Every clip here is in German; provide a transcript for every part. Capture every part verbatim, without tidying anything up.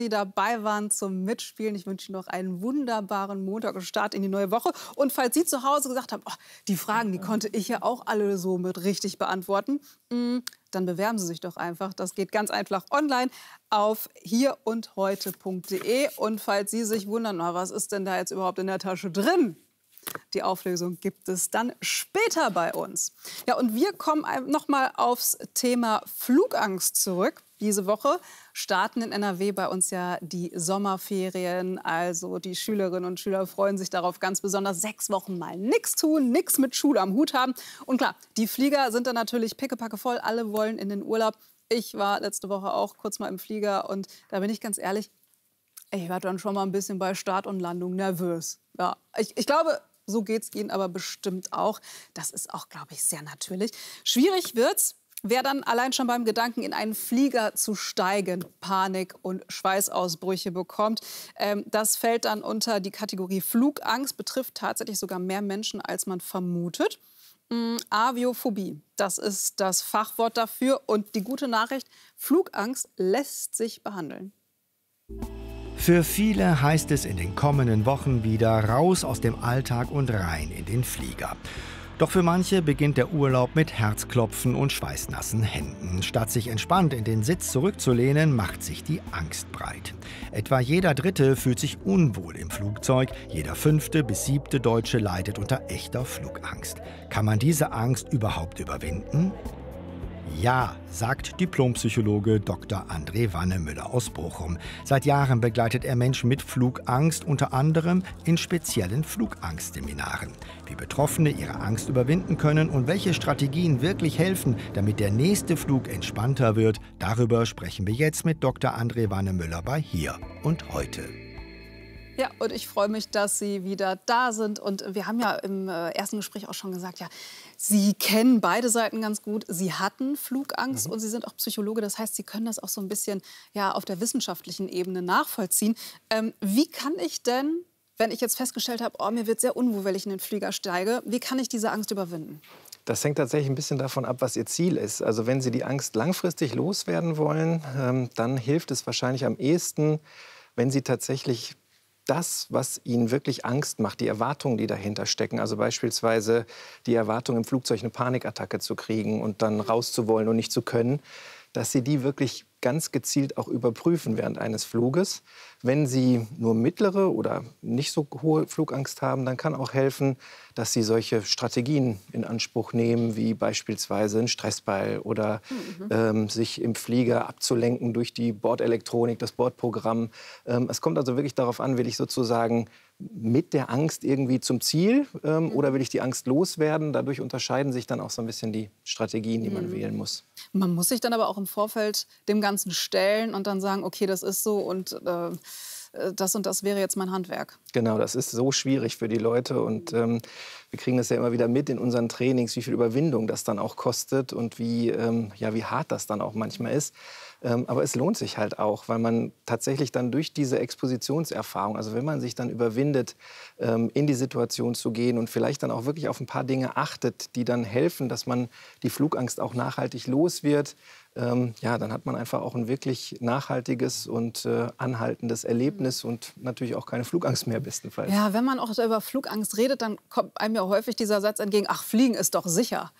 die dabei waren zum Mitspielen. Ich wünsche Ihnen noch einen wunderbaren Montag und Start in die neue Woche. Und falls Sie zu Hause gesagt haben, oh, die Fragen, die konnte ich ja auch alle so mit richtig beantworten, mh, dann bewerben Sie sich doch einfach. Das geht ganz einfach online auf hier und heute punkt de. Und falls Sie sich wundern, na, was ist denn da jetzt überhaupt in der Tasche drin? Die Auflösung gibt es dann später bei uns. Ja, und wir kommen noch mal aufs Thema Flugangst zurück. Diese Woche starten in N R W bei uns ja die Sommerferien. Also die Schülerinnen und Schüler freuen sich darauf ganz besonders. Sechs Wochen mal nichts tun, nichts mit Schule am Hut haben. Und klar, die Flieger sind dann natürlich pickepacke voll. Alle wollen in den Urlaub. Ich war letzte Woche auch kurz mal im Flieger. Und da bin ich ganz ehrlich, ich war dann schon mal ein bisschen bei Start und Landung nervös. Ja, ich, ich glaube, so geht es Ihnen aber bestimmt auch. Das ist auch, glaube ich, sehr natürlich. Schwierig wird's, wer dann allein schon beim Gedanken, in einen Flieger zu steigen, Panik und Schweißausbrüche bekommt. Ähm, das fällt dann unter die Kategorie Flugangst, betrifft tatsächlich sogar mehr Menschen, als man vermutet. Ähm, Aviophobie, das ist das Fachwort dafür. Und die gute Nachricht, Flugangst lässt sich behandeln. Für viele heißt es in den kommenden Wochen wieder raus aus dem Alltag und rein in den Flieger. Doch für manche beginnt der Urlaub mit Herzklopfen und schweißnassen Händen. Statt sich entspannt in den Sitz zurückzulehnen, macht sich die Angst breit. Etwa jeder Dritte fühlt sich unwohl im Flugzeug, jeder fünfte bis siebte Deutsche leidet unter echter Flugangst. Kann man diese Angst überhaupt überwinden? Ja, sagt Diplompsychologe Doktor André Wannemüller aus Bochum. Seit Jahren begleitet er Menschen mit Flugangst, unter anderem in speziellen Flugangstseminaren. Wie Betroffene ihre Angst überwinden können und welche Strategien wirklich helfen, damit der nächste Flug entspannter wird, darüber sprechen wir jetzt mit Doktor André Wannemüller bei Hier und Heute. Ja, und ich freue mich, dass Sie wieder da sind. Und wir haben ja im äh, ersten Gespräch auch schon gesagt, ja, Sie kennen beide Seiten ganz gut. Sie hatten Flugangst mhm. und Sie sind auch Psychologe. Das heißt, Sie können das auch so ein bisschen ja, auf der wissenschaftlichen Ebene nachvollziehen. Ähm, wie kann ich denn, wenn ich jetzt festgestellt habe, oh, mir wird sehr unwohl, wenn ich in den Flieger steige, wie kann ich diese Angst überwinden? Das hängt tatsächlich ein bisschen davon ab, was Ihr Ziel ist. Also wenn Sie die Angst langfristig loswerden wollen, ähm, dann hilft es wahrscheinlich am ehesten, wenn Sie tatsächlich das, was Ihnen wirklich Angst macht, die Erwartungen, die dahinter stecken, also beispielsweise die Erwartung, im Flugzeug eine Panikattacke zu kriegen und dann rauszuwollen und nicht zu können, dass Sie die wirklich ganz gezielt auch überprüfen während eines Fluges. Wenn Sie nur mittlere oder nicht so hohe Flugangst haben, dann kann auch helfen, dass Sie solche Strategien in Anspruch nehmen, wie beispielsweise ein Stressball oder mhm. ähm, sich im Flieger abzulenken durch die Bordelektronik, das Bordprogramm. Ähm, es kommt also wirklich darauf an, will ich sozusagen mit der Angst irgendwie zum Ziel ähm, mhm. oder will ich die Angst loswerden? Dadurch unterscheiden sich dann auch so ein bisschen die Strategien, die man mhm. wählen muss. Man muss sich dann aber auch im Vorfeld dem Ganzen stellen und dann sagen, okay, das ist so und äh, das und das wäre jetzt mein Handwerk. Genau, das ist so schwierig für die Leute und ähm, wir kriegen das ja immer wieder mit in unseren Trainings, wie viel Überwindung das dann auch kostet und wie, ähm, ja, wie hart das dann auch manchmal ist. Ähm, aber es lohnt sich halt auch, weil man tatsächlich dann durch diese Expositionserfahrung, also wenn man sich dann überwindet, ähm, in die Situation zu gehen und vielleicht dann auch wirklich auf ein paar Dinge achtet, die dann helfen, dass man die Flugangst auch nachhaltig los wird, ähm, ja, dann hat man einfach auch ein wirklich nachhaltiges und äh, anhaltendes Erlebnis und natürlich auch keine Flugangst mehr bestenfalls. Ja, wenn man auch über Flugangst redet, dann kommt einem ja häufig dieser Satz entgegen, ach, Fliegen ist doch sicher.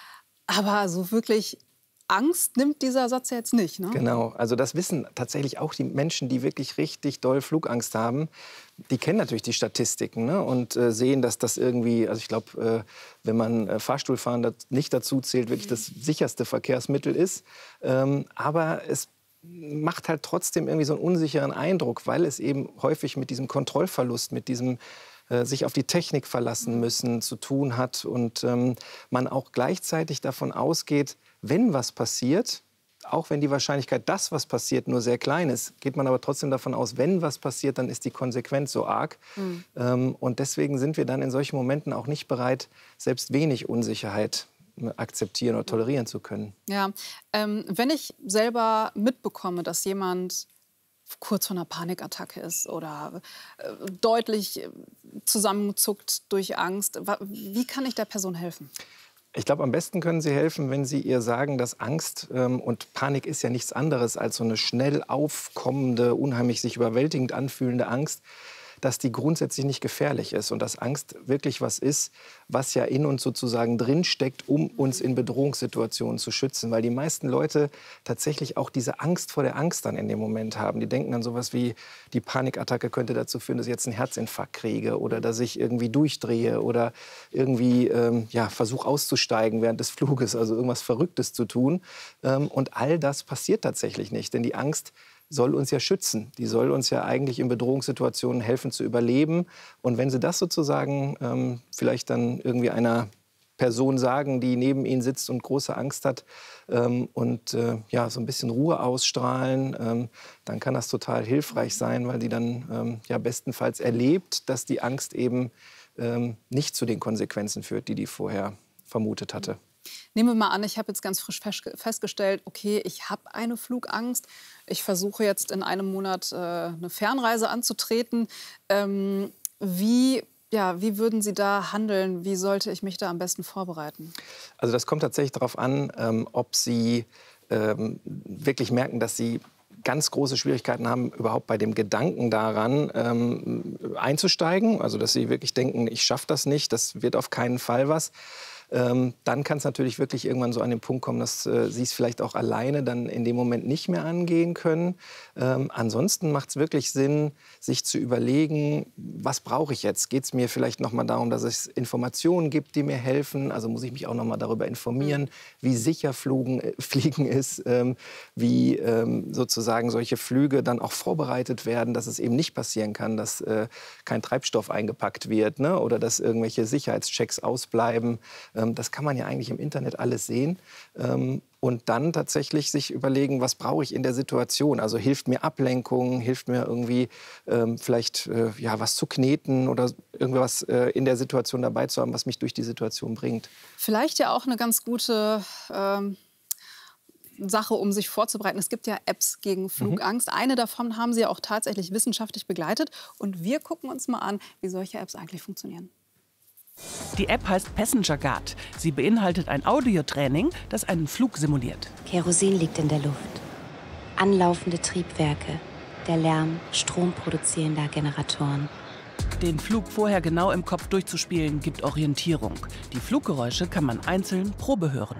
Aber so wirklich Angst nimmt dieser Satz ja jetzt nicht, ne? Genau, also das wissen tatsächlich auch die Menschen, die wirklich richtig doll Flugangst haben. Die kennen natürlich die Statistiken, ne? Und äh, sehen, dass das irgendwie, also ich glaube, äh, wenn man äh, Fahrstuhlfahren das nicht dazu zählt, wirklich das sicherste Verkehrsmittel ist. Ähm, aber es macht halt trotzdem irgendwie so einen unsicheren Eindruck, weil es eben häufig mit diesem Kontrollverlust, mit diesem äh, sich auf die Technik verlassen müssen, zu tun hat. Und ähm, man auch gleichzeitig davon ausgeht, wenn was passiert, auch wenn die Wahrscheinlichkeit, dass was passiert, nur sehr klein ist, geht man aber trotzdem davon aus, wenn was passiert, dann ist die Konsequenz so arg. Mhm. Ähm, und deswegen sind wir dann in solchen Momenten auch nicht bereit, selbst wenig Unsicherheit akzeptieren oder tolerieren zu können. Ja, ähm, wenn ich selber mitbekomme, dass jemand kurz vor einer Panikattacke ist oder äh, deutlich zusammenzuckt durch Angst, wie kann ich der Person helfen? Ich glaube, am besten können Sie helfen, wenn Sie ihr sagen, dass Angst ähm, und Panik ist ja nichts anderes als so eine schnell aufkommende, unheimlich sich überwältigend anfühlende Angst, dass die grundsätzlich nicht gefährlich ist und dass Angst wirklich was ist, was ja in uns sozusagen drinsteckt, um uns in Bedrohungssituationen zu schützen. Weil die meisten Leute tatsächlich auch diese Angst vor der Angst dann in dem Moment haben. Die denken an sowas wie, die Panikattacke könnte dazu führen, dass ich jetzt einen Herzinfarkt kriege oder dass ich irgendwie durchdrehe oder irgendwie ähm, ja, versuche auszusteigen während des Fluges, also irgendwas Verrücktes zu tun. Ähm, und all das passiert tatsächlich nicht, denn die Angst soll uns ja schützen. Die soll uns ja eigentlich in Bedrohungssituationen helfen zu überleben. Und wenn Sie das sozusagen ähm, vielleicht dann irgendwie einer Person sagen, die neben Ihnen sitzt und große Angst hat ähm, und äh, ja, so ein bisschen Ruhe ausstrahlen, ähm, dann kann das total hilfreich sein, weil die dann ähm, ja bestenfalls erlebt, dass die Angst eben ähm, nicht zu den Konsequenzen führt, die die vorher vermutet hatte. Nehmen wir mal an, ich habe jetzt ganz frisch festgestellt, okay, ich habe eine Flugangst. Ich versuche jetzt in einem Monat äh, eine Fernreise anzutreten. Ähm, wie, ja, wie würden Sie da handeln? Wie sollte ich mich da am besten vorbereiten? Also das kommt tatsächlich darauf an, ähm, ob Sie ähm, wirklich merken, dass Sie ganz große Schwierigkeiten haben, überhaupt bei dem Gedanken daran ähm, einzusteigen. Also dass Sie wirklich denken, ich schaffe das nicht, das wird auf keinen Fall was. Ähm, dann kann es natürlich wirklich irgendwann so an den Punkt kommen, dass äh, Sie es vielleicht auch alleine dann in dem Moment nicht mehr angehen können. Ähm, ansonsten macht es wirklich Sinn, sich zu überlegen, was brauche ich jetzt? Geht es mir vielleicht noch mal darum, dass es Informationen gibt, die mir helfen? Also muss ich mich auch noch mal darüber informieren, wie sicher Flugen, äh, Fliegen ist, ähm, wie ähm, sozusagen solche Flüge dann auch vorbereitet werden, dass es eben nicht passieren kann, dass äh, kein Treibstoff eingepackt wird, ne? Oder dass irgendwelche Sicherheitschecks ausbleiben. Das kann man ja eigentlich im Internet alles sehen. Und dann tatsächlich sich überlegen, was brauche ich in der Situation? Also hilft mir Ablenkung, hilft mir irgendwie ähm, vielleicht äh, ja, was zu kneten oder irgendwas äh, in der Situation dabei zu haben, was mich durch die Situation bringt. Vielleicht ja auch eine ganz gute ähm Sache, um sich vorzubereiten. Es gibt ja Apps gegen Flugangst. Mhm. Eine davon haben Sie ja auch tatsächlich wissenschaftlich begleitet. Und wir gucken uns mal an, wie solche Apps eigentlich funktionieren. Die App heißt Passenger Guard. Sie beinhaltet ein Audiotraining, das einen Flug simuliert. Kerosin liegt in der Luft. Anlaufende Triebwerke. Der Lärm stromproduzierender Generatoren. Den Flug vorher genau im Kopf durchzuspielen, gibt Orientierung. Die Fluggeräusche kann man einzeln Probe hören.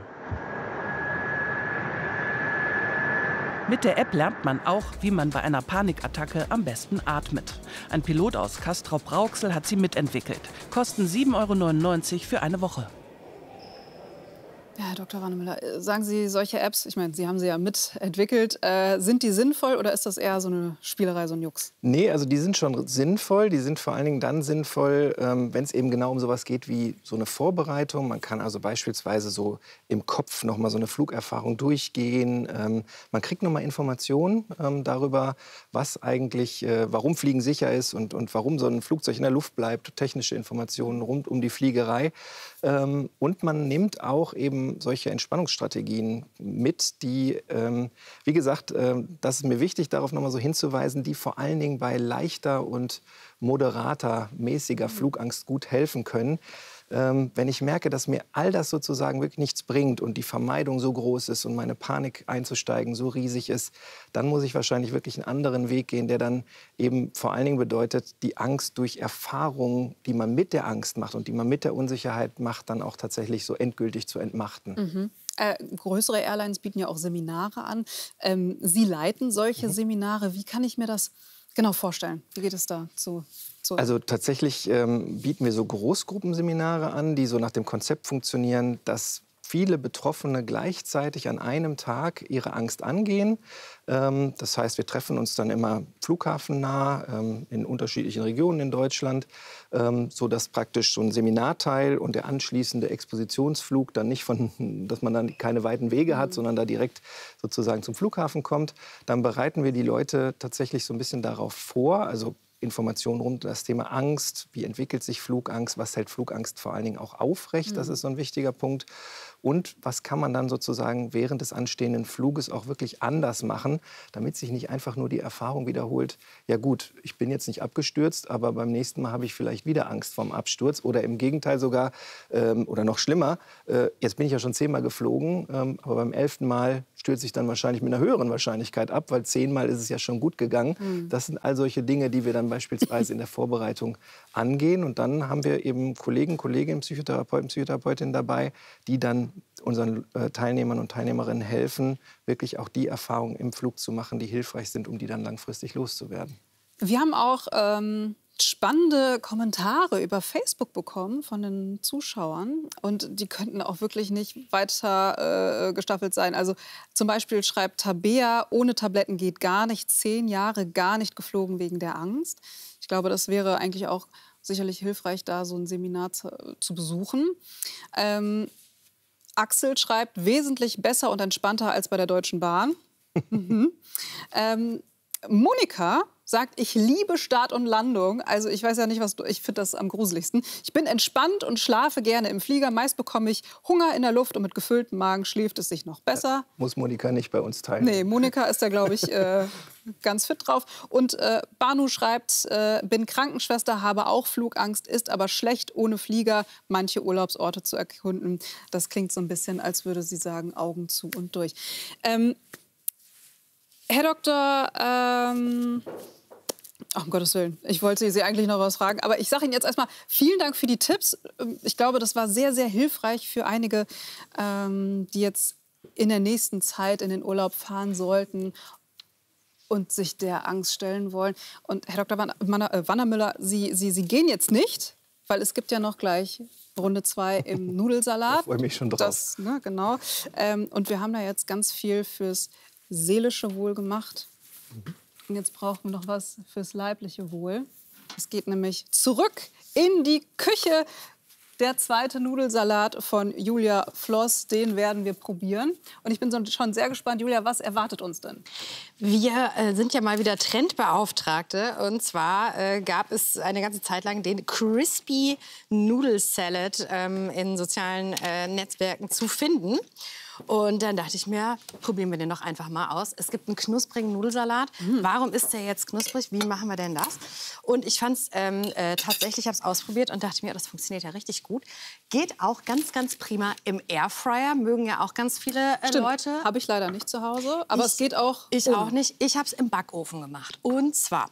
Mit der App lernt man auch, wie man bei einer Panikattacke am besten atmet. Ein Pilot aus Castrop-Rauxel hat sie mitentwickelt. Kosten sieben Euro neunundneunzig für eine Woche. Ja, Herr Doktor Rannemüller, sagen Sie, solche Apps, ich meine, Sie haben sie ja mitentwickelt, äh, sind die sinnvoll oder ist das eher so eine Spielerei, so ein Jux? Nee, also die sind schon sinnvoll. Die sind vor allen Dingen dann sinnvoll, ähm, wenn es eben genau um sowas geht wie so eine Vorbereitung. Man kann also beispielsweise so im Kopf noch mal so eine Flugerfahrung durchgehen. Ähm, man kriegt noch mal Informationen ähm, darüber, was eigentlich, äh, warum Fliegen sicher ist und, und warum so ein Flugzeug in der Luft bleibt. Technische Informationen rund um die Fliegerei. Ähm, und man nimmt auch eben solche Entspannungsstrategien mit, die, ähm, wie gesagt, ähm, das ist mir wichtig, darauf noch mal so hinzuweisen, die vor allen Dingen bei leichter und moderater, mäßiger Flugangst gut helfen können. Ähm, wenn ich merke, dass mir all das sozusagen wirklich nichts bringt und die Vermeidung so groß ist und meine Panik einzusteigen so riesig ist, dann muss ich wahrscheinlich wirklich einen anderen Weg gehen, der dann eben vor allen Dingen bedeutet, die Angst durch Erfahrungen, die man mit der Angst macht und die man mit der Unsicherheit macht, dann auch tatsächlich so endgültig zu entmachten. Mhm. Äh, größere Airlines bieten ja auch Seminare an. Ähm, Sie leiten solche mhm. Seminare. Wie kann ich mir das genau vorstellen? Wie geht es da so? So. Also tatsächlich ähm, bieten wir so Großgruppenseminare an, die so nach dem Konzept funktionieren, dass viele Betroffene gleichzeitig an einem Tag ihre Angst angehen. Ähm, das heißt, wir treffen uns dann immer flughafennah ähm, in unterschiedlichen Regionen in Deutschland, ähm, sodass praktisch so ein Seminarteil und der anschließende Expositionsflug dann nicht von, dass man dann keine weiten Wege hat, mhm. sondern da direkt sozusagen zum Flughafen kommt. Dann bereiten wir die Leute tatsächlich so ein bisschen darauf vor, also Informationen rund um das Thema Angst, wie entwickelt sich Flugangst, was hält Flugangst vor allen Dingen auch aufrecht, mhm. das ist so ein wichtiger Punkt. Und was kann man dann sozusagen während des anstehenden Fluges auch wirklich anders machen, damit sich nicht einfach nur die Erfahrung wiederholt, ja gut, ich bin jetzt nicht abgestürzt, aber beim nächsten Mal habe ich vielleicht wieder Angst vorm Absturz oder im Gegenteil sogar, ähm, oder noch schlimmer, äh, jetzt bin ich ja schon zehnmal geflogen, ähm, aber beim elften Mal stürze ich dann wahrscheinlich mit einer höheren Wahrscheinlichkeit ab, weil zehnmal ist es ja schon gut gegangen. Mhm. Das sind all solche Dinge, die wir dann beispielsweise in der Vorbereitung angehen. Und dann haben wir eben Kollegen, Kolleginnen, Psychotherapeuten, Psychotherapeutinnen dabei, die dann unseren äh, Teilnehmern und Teilnehmerinnen helfen, wirklich auch die Erfahrungen im Flug zu machen, die hilfreich sind, um die dann langfristig loszuwerden. Wir haben auch ähm, spannende Kommentare über Facebook bekommen von den Zuschauern. Und die könnten auch wirklich nicht weiter äh, gestaffelt sein. Also zum Beispiel schreibt Tabea, ohne Tabletten geht gar nicht, zehn Jahre gar nicht geflogen wegen der Angst. Ich glaube, das wäre eigentlich auch sicherlich hilfreich, da so ein Seminar zu, zu besuchen. Ähm, Axel schreibt, wesentlich besser und entspannter als bei der Deutschen Bahn. mhm. ähm, Monika sagt, ich liebe Start und Landung. Also ich weiß ja nicht, was du, ich finde das am gruseligsten. Ich bin entspannt und schlafe gerne im Flieger. Meist bekomme ich Hunger in der Luft und mit gefülltem Magen schläft es sich noch besser. Das muss Monika nicht bei uns teilen. Nee, Monika ist da, glaube ich, äh, ganz fit drauf. Und äh, Banu schreibt, äh, bin Krankenschwester, habe auch Flugangst, ist aber schlecht, ohne Flieger manche Urlaubsorte zu erkunden. Das klingt so ein bisschen, als würde sie sagen, Augen zu und durch. Ähm, Herr Doktor, ähm, oh, um Gottes Willen, ich wollte Sie eigentlich noch was fragen, aber ich sage Ihnen jetzt erstmal vielen Dank für die Tipps. Ich glaube, das war sehr, sehr hilfreich für einige, ähm, die jetzt in der nächsten Zeit in den Urlaub fahren sollten und sich der Angst stellen wollen. Und Herr Doktor Wannermüller, Sie, Sie, Sie gehen jetzt nicht, weil es gibt ja noch gleich Runde zwei im Nudelsalat. Ich freue mich schon drauf. Das, ne, genau. Ähm, und wir haben da jetzt ganz viel fürs seelische Wohl gemacht. Und jetzt brauchen wir noch was fürs leibliche Wohl. Es geht nämlich zurück in die Küche. Der zweite Nudelsalat von Julia Floss, den werden wir probieren. Und ich bin so schon sehr gespannt. Julia, was erwartet uns denn? Wir äh, sind ja mal wieder Trendbeauftragte. Und zwar äh, gab es eine ganze Zeit lang den Crispy Nudelsalad ähm, in sozialen äh, Netzwerken zu finden. Und dann dachte ich mir, probieren wir den doch einfach mal aus. Es gibt einen knusprigen Nudelsalat. Mhm. Warum ist der jetzt knusprig? Wie machen wir denn das? Und ich fand es ähm, äh, tatsächlich, habe es ausprobiert und dachte mir, das funktioniert ja richtig gut. Geht auch ganz, ganz prima im Airfryer. Mögen ja auch ganz viele äh, Leute. Habe ich leider nicht zu Hause, aber ich, es geht auch. Ich um. auch nicht. Ich habe es im Backofen gemacht. Und zwar.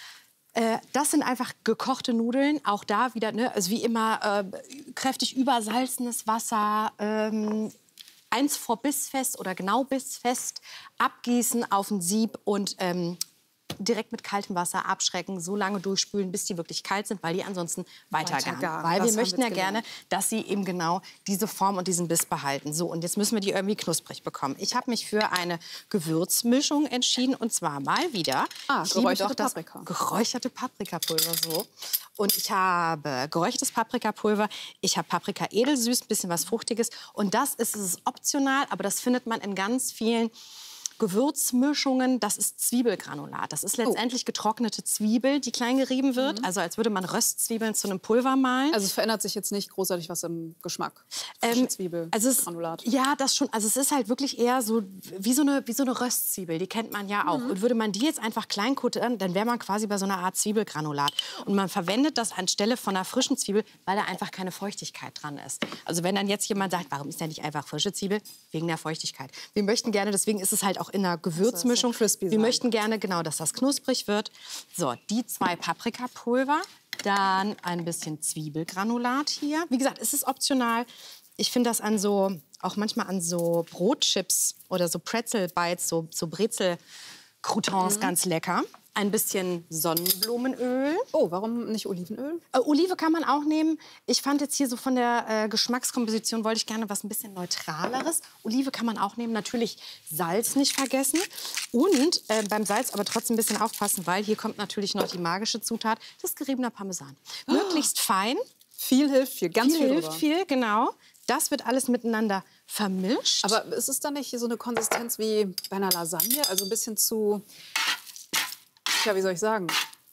Äh, das sind einfach gekochte Nudeln, auch da wieder, ne, also wie immer, äh, kräftig übersalzenes Wasser, ähm, eins vor bissfest oder genau bissfest, abgießen auf ein Sieb und ähm, direkt mit kaltem Wasser abschrecken, so lange durchspülen, bis die wirklich kalt sind, weil die ansonsten weitergaren. Weiter weil wir möchten ja gerne, dass sie eben genau diese Form und diesen Biss behalten. So, und jetzt müssen wir die irgendwie knusprig bekommen. Ich habe mich für eine Gewürzmischung entschieden und zwar mal wieder ah, geräucherte das Paprika. Geräucherte Paprikapulver, so. Und ich habe geräuchertes Paprikapulver, ich habe Paprika edelsüß, ein bisschen was Fruchtiges. Und das ist, ist optional, aber das findet man in ganz vielen Gewürzmischungen. Das ist Zwiebelgranulat. Das ist letztendlich oh. getrocknete Zwiebel, die klein gerieben wird. Mhm. Also als würde man Röstzwiebeln zu einem Pulver mahlen. Also es verändert sich jetzt nicht großartig was im Geschmack. Ähm, Zwiebelgranulat. Also ja, das schon. Also es ist halt wirklich eher so wie so eine, wie so eine Röstzwiebel. Die kennt man ja auch. Mhm. Und würde man die jetzt einfach klein kuttern, dann wäre man quasi bei so einer Art Zwiebelgranulat. Und man verwendet das anstelle von einer frischen Zwiebel, weil da einfach keine Feuchtigkeit dran ist. Also wenn dann jetzt jemand sagt, warum ist denn nicht einfach frische Zwiebel? Wegen der Feuchtigkeit. Wir möchten gerne, deswegen ist es halt auch in einer Gewürzmischung. Also wir möchten gerne, genau, dass das knusprig wird. So, die zwei Paprikapulver, dann ein bisschen Zwiebelgranulat hier. Wie gesagt, es ist optional. Ich finde das an so, auch manchmal an so Brotchips oder so Pretzel-Bites, so, so Brezel-Croutons mhm. ganz lecker. Ein bisschen Sonnenblumenöl. Oh, warum nicht Olivenöl? Äh, Olive kann man auch nehmen. Ich fand jetzt hier so von der äh, Geschmackskomposition, wollte ich gerne was ein bisschen Neutraleres. Olive kann man auch nehmen. Natürlich Salz nicht vergessen. Und äh, beim Salz aber trotzdem ein bisschen aufpassen, weil hier kommt natürlich noch die magische Zutat, das geriebener Parmesan. Oh. Möglichst fein. Viel hilft viel, ganz viel. Viel hilft viel, genau. Das wird alles miteinander vermischt. Aber ist es dann nicht so eine Konsistenz wie bei einer Lasagne? Also ein bisschen zu... Ja, wie soll ich sagen?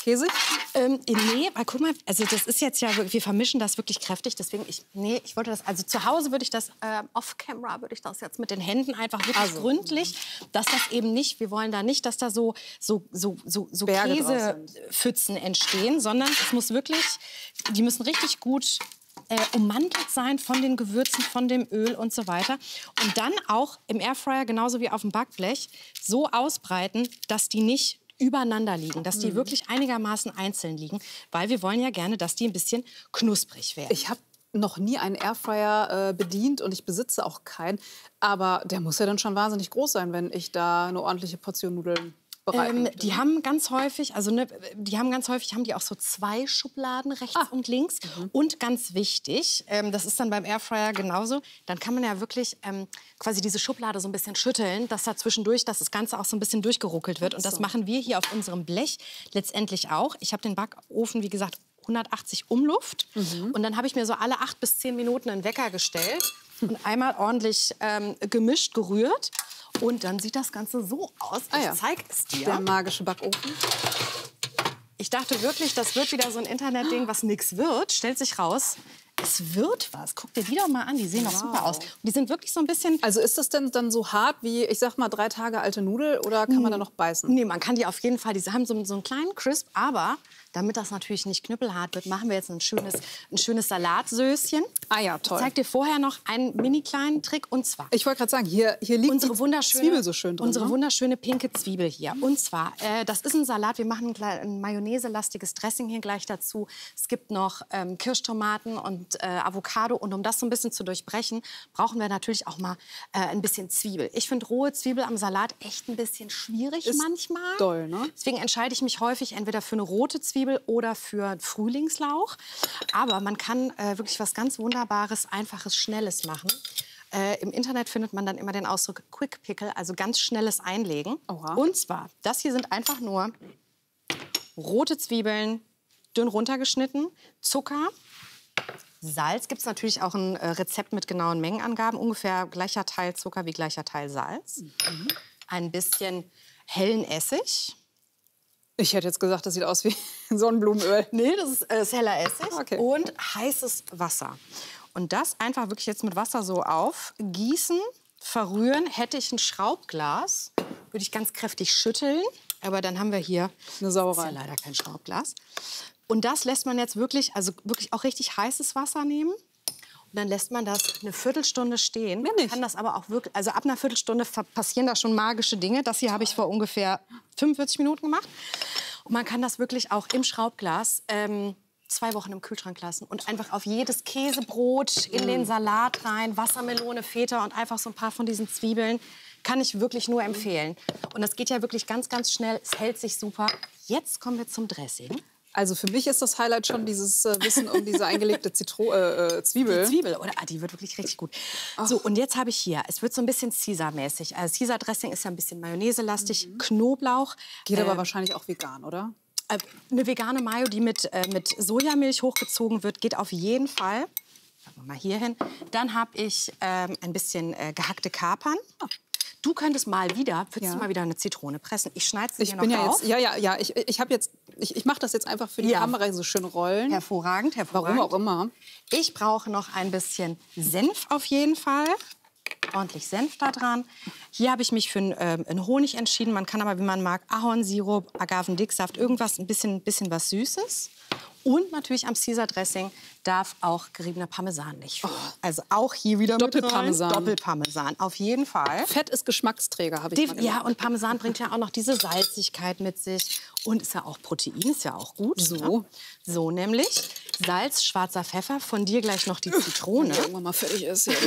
Käsig? Ähm, nee, weil guck mal, also das ist jetzt ja, wir vermischen das wirklich kräftig, deswegen ich, nee, ich wollte das, also zu Hause würde ich das, äh, off-camera würde ich das jetzt mit den Händen einfach wirklich Also. gründlich, dass das eben nicht, wir wollen da nicht, dass da so, so, so, so, so Berge draus Käsepfützen entstehen, sondern es muss wirklich, die müssen richtig gut äh, ummantelt sein von den Gewürzen, von dem Öl und so weiter. Und dann auch im Airfryer, genauso wie auf dem Backblech, so ausbreiten, dass die nicht übereinander liegen, dass die Mhm. wirklich einigermaßen einzeln liegen, weil wir wollen ja gerne, dass die ein bisschen knusprig werden. Ich habe noch nie einen Airfryer äh, bedient und ich besitze auch keinen. Aber der muss ja dann schon wahnsinnig groß sein, wenn ich da eine ordentliche Portion Nudeln bereiten Ähm, möchte. die haben ganz häufig, also ne, die haben ganz häufig haben die auch so zwei Schubladen rechts Ah. und links. Mhm. Und ganz wichtig, ähm, das ist dann beim Airfryer genauso. Dann kann man ja wirklich ähm, quasi diese Schublade so ein bisschen schütteln, dass da zwischendurch, dass das Ganze auch so ein bisschen durchgeruckelt wird. Und das so. machen wir hier auf unserem Blech letztendlich auch. Ich habe den Backofen, wie gesagt, hundertachtzig Umluft. Mhm. Und dann habe ich mir so alle acht bis zehn Minuten einen Wecker gestellt und einmal ordentlich ähm, gemischt, gerührt. Und dann sieht das Ganze so aus. Ah ich ja. zeige es dir. Der magische Backofen. Ich dachte wirklich, das wird wieder so ein Internetding, was nichts wird. Stellt sich raus, es wird was. Guck dir die doch mal an, die sehen doch super aus. Und die sind wirklich so ein bisschen... Also ist das denn dann so hart wie, ich sag mal, drei Tage alte Nudel oder kann man da noch beißen? Nee, man kann die auf jeden Fall, die haben so, so einen kleinen Crisp, aber damit das natürlich nicht knüppelhart wird, machen wir jetzt ein schönes, ein schönes Salatsöschen. Ah ja, toll. Ich zeig dir vorher noch einen mini kleinen Trick und zwar... Ich wollte gerade sagen, hier, hier liegt unsere die wunderschöne, Zwiebel so schön drin. Unsere ne? wunderschöne pinke Zwiebel hier. Und zwar, äh, das ist ein Salat. Wir machen ein, klein- ein mayonnaise-lastiges Dressing hier gleich dazu. Es gibt noch ähm, Kirschtomaten und äh, Avocado. Und um das so ein bisschen zu durchbrechen, brauchen wir natürlich auch mal äh, ein bisschen Zwiebel. Ich finde rohe Zwiebel am Salat echt ein bisschen schwierig Ist manchmal. doll, ne? Deswegen entscheide ich mich häufig entweder für eine rote Zwiebel oder für Frühlingslauch. Aber man kann äh, wirklich was ganz Wunderbares, Einfaches, Schnelles machen. Äh, Im Internet findet man dann immer den Ausdruck Quick Pickle, also ganz schnelles Einlegen. Oha. Und zwar, das hier sind einfach nur rote Zwiebeln, dünn runtergeschnitten, Zucker, Salz. Gibt es natürlich auch ein äh, Rezept mit genauen Mengenangaben. Ungefähr gleicher Teil Zucker wie gleicher Teil Salz. Mhm. Ein bisschen hellen Essig. Ich hätte jetzt gesagt, das sieht aus wie Sonnenblumenöl. Nee, das ist, äh, das ist heller Essig. Okay. Und heißes Wasser. Und das einfach wirklich jetzt mit Wasser so aufgießen, verrühren. Hätte ich ein Schraubglas, würde ich ganz kräftig schütteln. Aber dann haben wir hier Eine Sauerei. ist ja leider kein Schraubglas. Und das lässt man jetzt wirklich, also wirklich auch richtig heißes Wasser nehmen. Und dann lässt man das eine Viertelstunde stehen. Mehr nicht. Kann das aber auch wirklich, also ab einer Viertelstunde ver- passieren da schon magische Dinge. Das hier habe ich vor ungefähr fünfundvierzig Minuten gemacht. Und man kann das wirklich auch im Schraubglas ähm, zwei Wochen im Kühlschrank lassen und einfach auf jedes Käsebrot in den Salat rein, Wassermelone, Feta und einfach so ein paar von diesen Zwiebeln. Kann ich wirklich nur empfehlen. Und das geht ja wirklich ganz, ganz schnell. Es hält sich super. Jetzt kommen wir zum Dressing. Also für mich ist das Highlight schon dieses äh, Wissen um diese eingelegte Zitro äh, äh, Zwiebel. Die Zwiebel, oder? Ah, die wird wirklich richtig gut. So, und jetzt habe ich hier, es wird so ein bisschen Caesar-mäßig. Also Caesar-Dressing ist ja ein bisschen Mayonnaise-lastig, Knoblauch. Geht aber äh, wahrscheinlich auch vegan, oder? äh, eine vegane Mayo, die mit, äh, mit Sojamilch hochgezogen wird, geht auf jeden Fall. Schauen wir mal hier hin. Dann habe ich ähm, ein bisschen äh, gehackte Kapern. Du könntest mal wieder, würdest Ja. du mal wieder eine Zitrone pressen? Ich schneide sie Ich dir bin noch ja auf. jetzt, ja, ja, ja. Ich, ich habe jetzt, ich, ich mache das jetzt einfach für die Ja. Kamera so schön rollen. Hervorragend, hervorragend. Warum auch immer. Ich brauche noch ein bisschen Senf auf jeden Fall. Ordentlich Senf da dran. Hier habe ich mich für einen, ähm, einen Honig entschieden. Man kann aber, wie man mag, Ahornsirup, Agavendicksaft, irgendwas, ein bisschen, bisschen was Süßes. Und natürlich am Caesar-Dressing darf auch geriebener Parmesan nicht fehlen. Also auch hier wieder mit rein. Doppelparmesan. Doppelparmesan, auf jeden Fall. Fett ist Geschmacksträger, habe ich mal Die, ja, gelernt. und Parmesan bringt ja auch noch diese Salzigkeit mit sich. Und ist ja auch Protein, ist ja auch gut. So. Ne? So nämlich. Salz, schwarzer Pfeffer, von dir gleich noch die Zitrone. Wenn irgendwann mal fertig ist. Ja.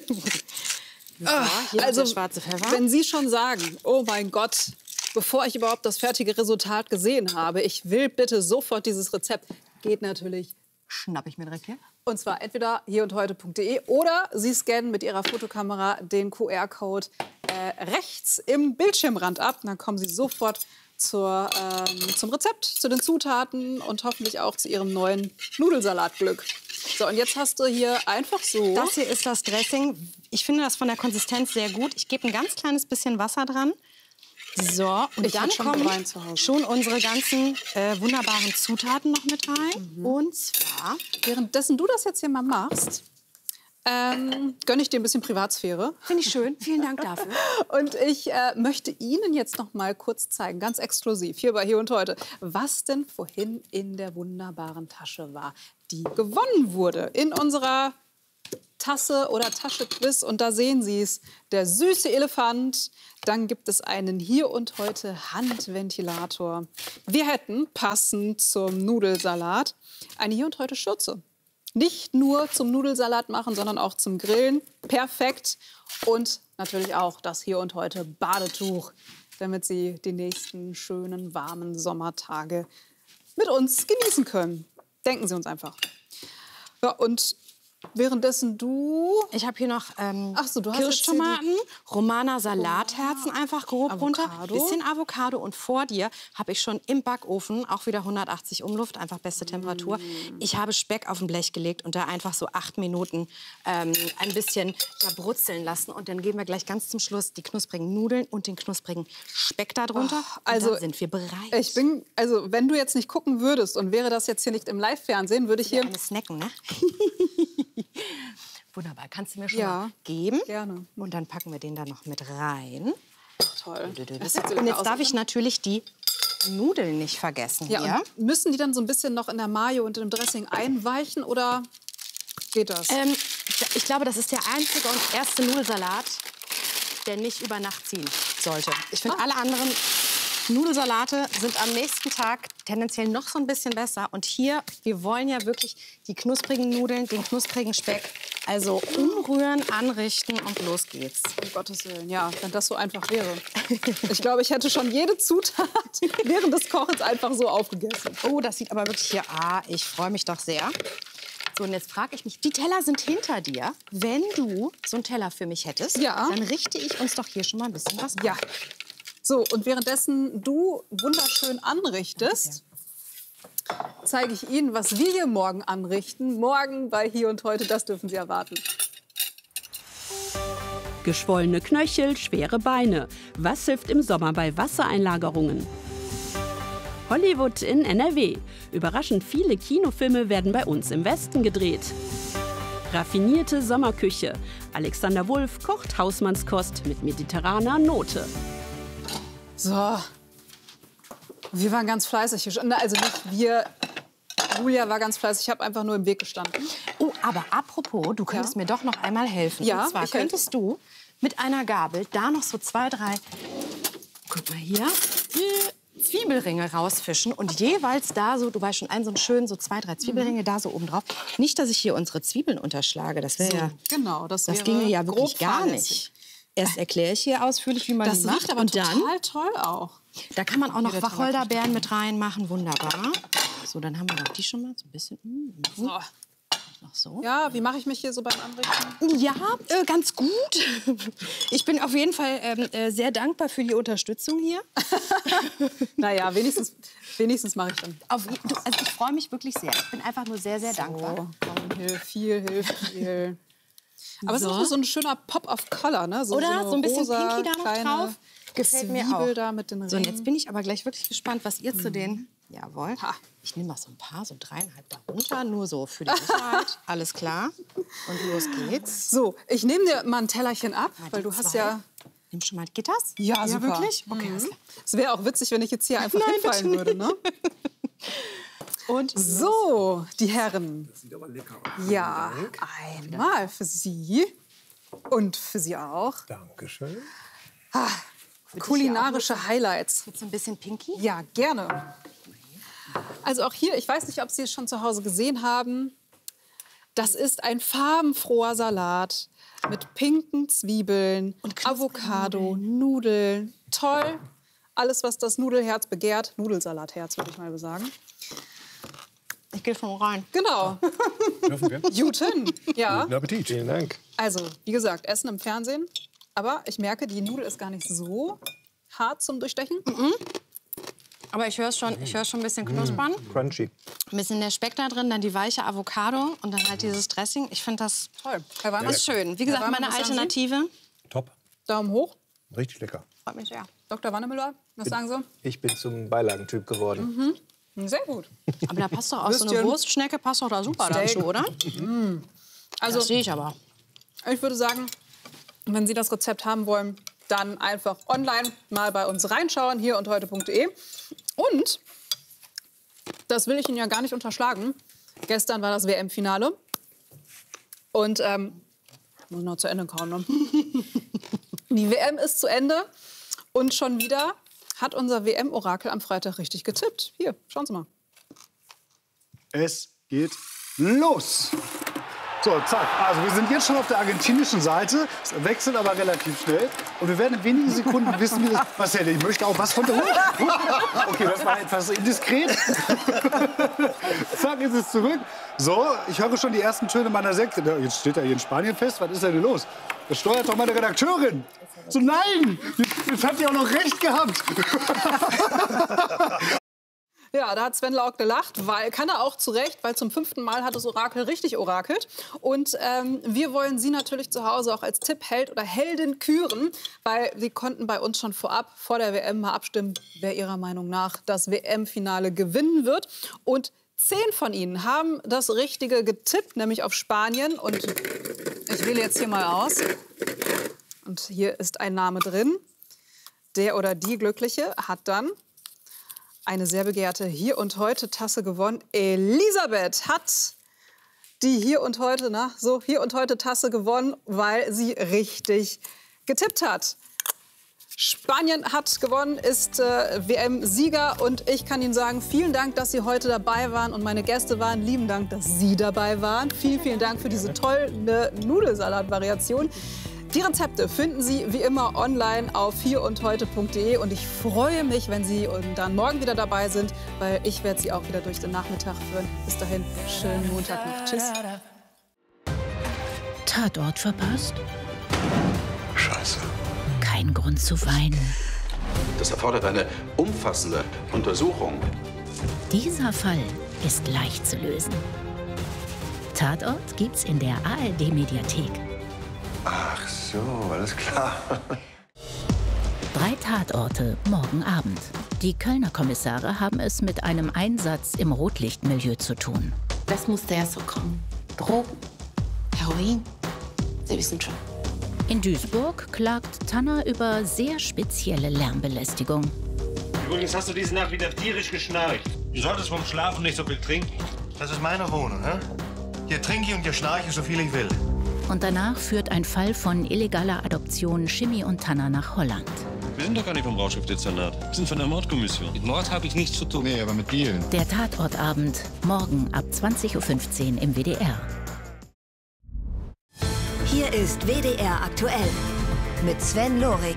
So, hier Also, der schwarze Pfeffer. wenn Sie schon sagen, oh mein Gott, bevor ich überhaupt das fertige Resultat gesehen habe, ich will bitte sofort dieses Rezept, geht natürlich. Schnapp ich mir direkt hier. Und zwar entweder hier und heute punkt de oder Sie scannen mit Ihrer Fotokamera den Q R-Code äh, rechts im Bildschirmrand ab. Und dann kommen Sie sofort zur, ähm, zum Rezept, zu den Zutaten und hoffentlich auch zu Ihrem neuen Nudelsalatglück. So, und jetzt hast du hier einfach so... Das hier ist das Dressing. Ich finde das von der Konsistenz sehr gut. Ich gebe ein ganz kleines bisschen Wasser dran. So, und Ich dann hab schon kommen Wein zu Hause. schon unsere ganzen äh, wunderbaren Zutaten noch mit rein. Mhm. Und zwar, Währenddessen du das jetzt hier mal machst, ähm, gönne ich dir ein bisschen Privatsphäre. finde ich schön, vielen Dank dafür. Und ich äh, möchte Ihnen jetzt noch mal kurz zeigen, ganz exklusiv, hier bei Hier und Heute, was denn vorhin in der wunderbaren Tasche war, die gewonnen wurde in unserer Tasse- oder Tasche-Quiz. Und da sehen Sie es, der süße Elefant. Dann gibt es einen Hier und Heute Handventilator. Wir hätten, passend zum Nudelsalat, eine Hier und Heute Schürze. Nicht nur zum Nudelsalat machen, sondern auch zum Grillen. Perfekt. Und natürlich auch das Hier und Heute Badetuch, damit Sie die nächsten schönen, warmen Sommertage mit uns genießen können. Denken Sie uns einfach. Ja, und währenddessen du... Ich habe hier noch ähm, Ach so, du hast jetzt hier Kirschtomaten, Romaner Salatherzen einfach grob runter, Avocado. bisschen Avocado und vor dir habe ich schon im Backofen auch wieder hundertachtzig Umluft, einfach beste Temperatur. Ich habe Speck auf ein Blech gelegt und da einfach so acht Minuten ähm, ein bisschen ja, brutzeln lassen und dann geben wir gleich ganz zum Schluss die knusprigen Nudeln und den knusprigen Speck darunter. Oh, also und dann sind wir bereit. Ich bin, also wenn du jetzt nicht gucken würdest und wäre das jetzt hier nicht im Live-Fernsehen, würde ich hier... eine Snacken, ne? Wunderbar, kannst du mir schon Ja, mal geben? gerne. Und dann packen wir den da noch mit rein. Toll. Das Und jetzt darf ich natürlich die Nudeln nicht vergessen Ja, hier. und müssen die dann so ein bisschen noch in der Mayo und im Dressing einweichen oder geht das? Ähm, ich glaube, das ist der einzige und erste Nudelsalat, der nicht über Nacht ziehen sollte. Ich finde, Ah. alle anderen Nudelsalate sind am nächsten Tag tendenziell noch so ein bisschen besser. Und hier, wir wollen ja wirklich die knusprigen Nudeln, den knusprigen Speck. Also umrühren, anrichten und los geht's. Um Gottes Willen, ja, wenn das so einfach wäre. Ich glaube, ich hätte schon jede Zutat während des Kochens einfach so aufgegessen. Oh, das sieht aber wirklich hier... Ah, ich freue mich doch sehr. So, und jetzt frage ich mich, die Teller sind hinter dir. Wenn du so einen Teller für mich hättest, Ja. dann richte ich uns doch hier schon mal ein bisschen was Ja. So, und währenddessen du wunderschön anrichtest, zeige ich Ihnen, was wir hier morgen anrichten. Morgen bei Hier und Heute, das dürfen Sie erwarten. Geschwollene Knöchel, schwere Beine. Was hilft im Sommer bei Wassereinlagerungen? Hollywood in N R W. Überraschend viele Kinofilme werden bei uns im Westen gedreht. Raffinierte Sommerküche. Alexander Wulff kocht Hausmannskost mit mediterraner Note. So, wir waren ganz fleißig. Na, also nicht wir, Julia war ganz fleißig. Ich habe einfach nur im Weg gestanden. Oh, aber apropos, du könntest Ja? mir doch noch einmal helfen. Ja, Und zwar ich helfe. könntest du mit einer Gabel da noch so zwei, drei, guck mal hier, äh, Zwiebelringe rausfischen und jeweils da so, du weißt schon, einen so einen schönen, so zwei, drei Zwiebelringe da so oben drauf. Nicht, dass ich hier unsere Zwiebeln unterschlage, das wäre So, ja, genau, das, das wäre ginge ja grob wirklich gar fahrlässig. nicht. Erst erkläre ich hier ausführlich, wie man Das die macht. riecht aber und total dann, toll auch. da kann man auch noch der Wacholderbeeren mit reinmachen, wunderbar. So, dann haben wir noch die schon mal so ein bisschen. Mm, So. noch so. Ja, wie mache ich mich hier so beim Anrichten? Ja, äh, ganz gut. Ich bin auf jeden Fall ähm, äh, sehr dankbar für die Unterstützung hier. Naja, wenigstens, wenigstens mache ich dann. Auf, du, also ich freue mich wirklich sehr. Ich bin einfach nur sehr, sehr dankbar. So, komm, hilf, viel, hilf, viel. Aber es So. ist auch so ein schöner Pop of Color, ne? So, Oder? eine So ein bisschen rosa, Pinky da noch kleine drauf. Gefällt mir Zwiebel auch. da mit den So, und Ringen. jetzt bin ich aber gleich wirklich gespannt, was ihr zu den... Jawohl. Ha. Ich nehme mal so ein paar, so dreieinhalb darunter, nur so für die Sicherheit. Alles klar. Und los geht's. So, ich nehme dir mal ein Tellerchen ab, Mal weil die du hast zwei. ja... Nimm schon mal Gitters. Ja, super. wirklich? Okay, alles klar. Es wäre auch witzig, wenn ich jetzt hier einfach Nein, hinfallen bitte würde, ne? Und So, die Herren. Das sieht aber lecker aus. Ja, einmal für Sie und für Sie auch. Dankeschön. Kulinarische Highlights. mit so ein bisschen Pinky. Ja, gerne. Also auch hier, ich weiß nicht, ob Sie es schon zu Hause gesehen haben. Das ist ein farbenfroher Salat mit pinken Zwiebeln, Avocado, Nudeln. Toll. Alles, was das Nudelherz begehrt. Nudelsalatherz, würde ich mal sagen. Ich gehe schon rein. Genau. Dürfen wir? Guten. Ja. Guten Appetit. Vielen Dank. Also, wie gesagt, Essen im Fernsehen. Aber ich merke, die Nudel ist gar nicht so hart zum Durchstechen. Aber ich höre schon, ich höre schon ein bisschen knuspern. Crunchy. Ein bisschen der Speck da drin, dann die weiche Avocado und dann halt dieses Dressing. Ich finde das, Toll. Herr Weimann, das ist schön. Wie gesagt, Weimann, meine was sagen Sie? Alternative. Top. Daumen hoch. Richtig lecker. Freut mich sehr. Doktor Wannemüller, was sagen Sie? Ich bin zum Beilagentyp geworden. Mhm. Sehr gut. Aber da passt doch auch so eine Wurstschnecke, passt doch da super dazu, oder? Mhm. Also, das sehe ich aber. Ich würde sagen, wenn Sie das Rezept haben wollen, dann einfach online mal bei uns reinschauen, hier und heute punkt de. Und, das will ich Ihnen ja gar nicht unterschlagen, gestern war das W M-Finale. Und, ähm, muss ich noch zu Ende kauen, ne? Die W M ist zu Ende und schon wieder hat unser W M-Orakel am Freitag richtig getippt. Hier, schauen Sie mal. Es geht los. So, zack. Also wir sind jetzt schon auf der argentinischen Seite. Es wechselt aber relativ schnell. Und wir werden in wenigen Sekunden wissen, wie das... Was denn? Ich möchte auch was von der... Okay, das war etwas indiskret. Zack, ist es zurück. So, ich höre schon die ersten Töne meiner Sekte. Jetzt steht er hier in Spanien fest. Was ist denn hier los? Das steuert doch meine Redakteurin. So, nein! Jetzt hat die auch noch recht gehabt. Ja, da hat Sven Lauk gelacht, weil, kann er auch zu Recht, weil zum fünften Mal hat das Orakel richtig orakelt. Und ähm, wir wollen Sie natürlich zu Hause auch als Tippheld oder Heldin küren, weil Sie konnten bei uns schon vorab, vor der W M mal abstimmen, wer Ihrer Meinung nach das W M-Finale gewinnen wird. Und zehn von Ihnen haben das Richtige getippt, nämlich auf Spanien. Und ich wähle jetzt hier mal aus. Und hier ist ein Name drin. Der oder die Glückliche hat dann eine sehr begehrte Hier und Heute Tasse gewonnen. Elisabeth hat die Hier und Heute, na, so Hier und Heute Tasse gewonnen, weil sie richtig getippt hat. Spanien hat gewonnen, ist äh, W M-Sieger und ich kann Ihnen sagen, vielen Dank, dass Sie heute dabei waren und meine Gäste waren. Lieben Dank, dass Sie dabei waren. Vielen, vielen Dank für diese tolle Nudelsalat-Variation. Die Rezepte finden Sie wie immer online auf hier und heute punkt de und ich freue mich, wenn Sie dann morgen wieder dabei sind, weil ich werde Sie auch wieder durch den Nachmittag führen. Bis dahin, schönen Montag noch. Tschüss. Tatort verpasst? Scheiße. Kein Grund zu weinen. Das erfordert eine umfassende Untersuchung. Dieser Fall ist leicht zu lösen. Tatort gibt's in der A R D-Mediathek. Ach so, alles klar. Drei Tatorte morgen Abend. Die Kölner Kommissare haben es mit einem Einsatz im Rotlichtmilieu zu tun. Das musste ja so kommen. Drogen, Heroin, Sie wissen schon. In Duisburg klagt Tanner über sehr spezielle Lärmbelästigung. Übrigens hast du diese Nacht wieder tierisch geschnarcht. Du solltest vom Schlafen nicht so viel trinken. Das ist meine Wohnung, hä? Hier trinke ich und hier schnarche ich so viel ich will. Und danach führt ein Fall von illegaler Adoption Schimmi und Tanner nach Holland. Wir sind doch gar nicht vom Rauschgiftdezernat. Wir sind von der Mordkommission. Mit Mord habe ich nichts zu tun. Nee, aber mit Dealen. Der Tatortabend, morgen ab zwanzig Uhr fünfzehn im W D R. Hier ist W D R aktuell mit Sven Lorik.